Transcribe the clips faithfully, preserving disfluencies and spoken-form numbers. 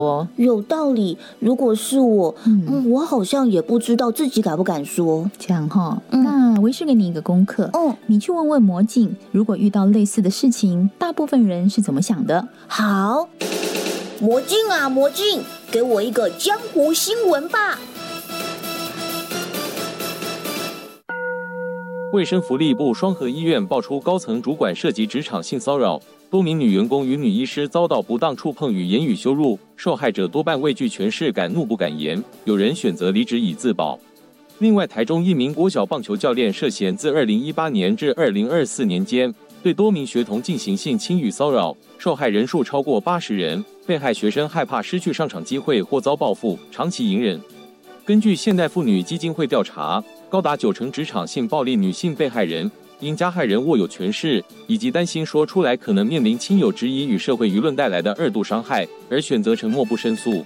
哦， 有道理。如果是我，嗯，嗯我好像也不知道自己敢不敢说。 这样哈、嗯，那为师给你一个功课，嗯，你去问问魔镜，如果遇到类似的事情，大部分人是怎么想的？ 好，魔镜啊魔镜，给我一个江湖新闻吧。 卫生福利部双和医院爆出高层主管涉及职场性骚扰，多名女员工与女医师遭到不当触碰与言语羞辱，受害者多半畏惧权势，敢怒不敢言，有人选择离职以自保。另外，台中一名国小棒球教练涉嫌自二零一八年至二零二四年间对多名学童进行性侵与骚扰，受害人数超过八十人，被害学生害怕失去上场机会或遭报复，长期隐忍。根据现代妇女基金会调查，高达九成职场性暴力女性被害人因加害人握有权势，以及担心说出来可能面临亲友质疑与社会舆论带来的二度伤害，而选择沉默不申诉。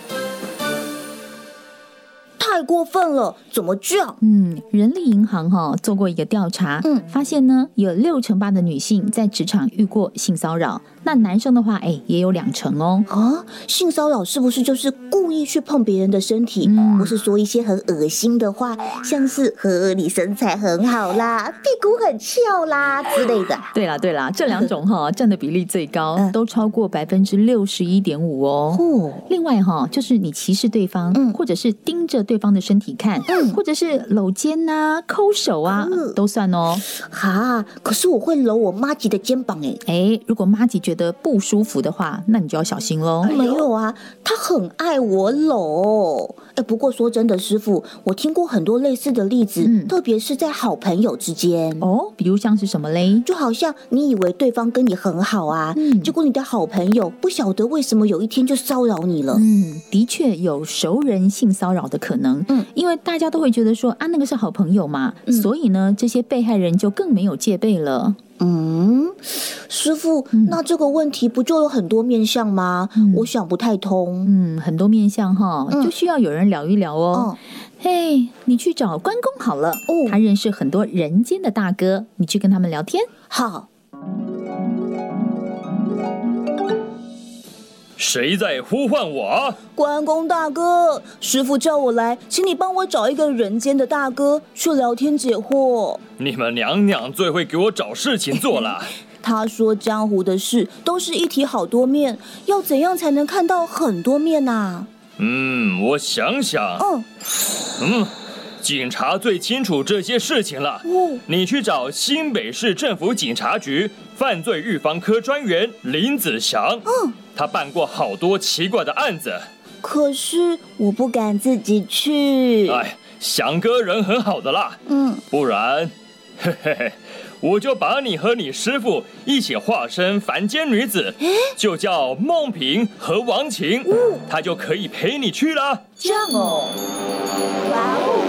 太过分了，怎么这样？ 嗯，人力银行哈、哦、做过一个调查，嗯，发现呢有六成八的女性在职场遇过性骚扰，那男生的话，哎，也有两成哦。 啊，性骚扰是不是就是故意去碰别人的身体，嗯、或是说一些很恶心的话，像是呵你身材很好啦，屁股很翘啦之类的？ 对啦对啦，这两种哈、哦、占的比例最高，嗯、都超过百分之六十一点五哦。哦，另外哈、哦，就是你歧视对方，嗯、或者是盯着对方的身体看，嗯、或者是搂肩啊、抠手啊，嗯、都算哦。 哈，可是我会搂我妈吉的肩膀哎， 哎，如果妈吉觉得不舒服的话，那你就要小心喽。 没有啊，她很爱我搂。哎，不过说真的，师父，我听过很多类似的例子，嗯、特别是在好朋友之间哦。比如像是什么嘞？ 就好像你以为对方跟你很好啊，嗯、结果你的好朋友不晓得为什么有一天就骚扰你了。 嗯，的确有熟人性骚扰的可能。嗯，因为大家都会觉得说啊，那个是好朋友嘛，嗯、所以呢，这些被害人就更没有戒备了。 嗯，师父，嗯、那这个问题不就有很多面向吗？嗯、我想不太通。 嗯，很多面向哈，嗯、就需要有人聊一聊哦。嘿、嗯， hey, 你去找关公好了，哦、他认识很多人间的大哥，你去跟他们聊天。 好。 谁在呼唤我？ 关公大哥，师父叫我来，请你帮我找一个人间的大哥去聊天解惑。 你们娘娘最会给我找事情做了。 他说江湖的事都是一体好多面，要怎样才能看到很多面啊？ 嗯，我想想。嗯嗯，警察最清楚这些事情了。哦、你去找新北市政府警察局犯罪预防科专员林子祥。嗯，他办过好多奇怪的案子。 可是我不敢自己去。 哎，祥哥人很好的啦。嗯，不然，嘿嘿嘿，我就把你和你师父一起化身凡间女子，就叫梦萍和王晴，哦、他就可以陪你去了。 这样哦，哇哦！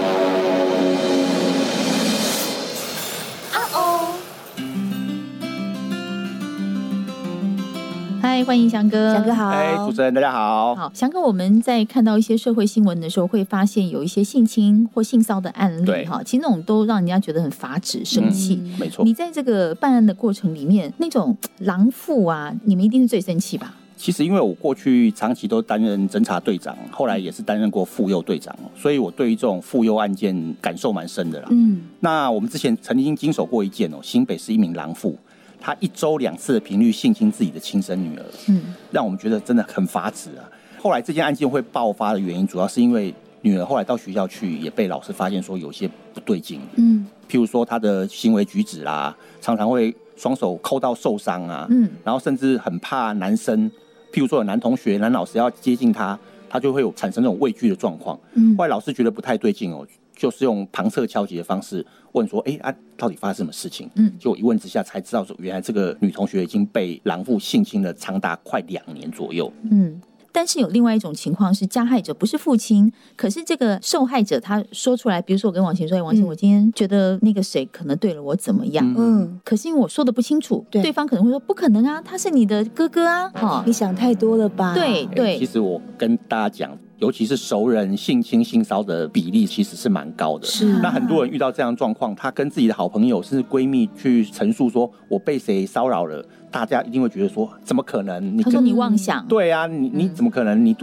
嗨，欢迎翔哥。 翔哥好。 哎，主持人大家好。 好，翔哥，我们在看到一些社会新闻的时候，会发现有一些性侵或性骚的案例，哈，其实那种都让人家觉得很发指、生气。 嗯、没错。 你在这个办案的过程里面，那种狼妇啊，你们一定是最生气吧？ 其实因为我过去长期都担任侦查队长，后来也是担任过妇幼队长，所以我对于这种妇幼案件感受蛮深的啦。嗯。那我们之前曾经经手过一件哦，新北是一名狼妇。他一周两次的频率性侵自己的亲生女儿，嗯，让我们觉得真的很发指啊。后来这件案件会爆发的原因，主要是因为女儿后来到学校去，也被老师发现说有些不对劲，嗯，譬如说她的行为举止啦，常常会双手抠到受伤啊，嗯，然后甚至很怕男生，譬如说有男同学、男老师要接近她，她就会有产生这种畏惧的状况。嗯，后来老师觉得不太对劲哦。就是用旁侧敲击的方式问说，哎、欸、啊，到底发生什么事情？嗯，结果一问之下才知道说，原来这个女同学已经被狼妇性侵了长达快两年左右。 嗯，但是有另外一种情况是，加害者不是父亲，可是这个受害者他说出来，比如说我跟王晴说，王晴，我今天觉得那个谁可能对了我怎么样？嗯，可是因为我说的不清楚，对，对方可能会说不可能啊，他是你的哥哥啊，哦， 你想太多了吧？ 对对、 欸，其实我跟大家讲。 尤其是熟人性侵性骚扰的比例其实是蛮高的。 是、 啊，那很多人遇到这样的状况，他跟自己的好朋友甚至闺蜜去陈述说我被谁骚扰了，大家一定会觉得说怎么可能？你他说你妄想。 对啊，你你怎么可能？你